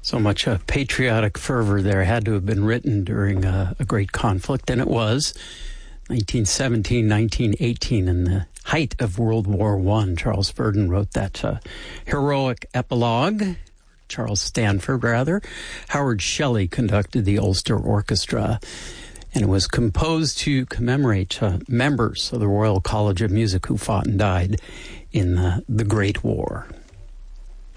So much patriotic fervor there had to have been written during a great conflict, and it was. 1917, 1918, in the height of World War I, Charles Burden wrote that heroic epilogue. Charles Stanford, rather. Howard Shelley conducted the Ulster Orchestra, and it was composed to commemorate members of the Royal College of Music who fought and died in the Great War.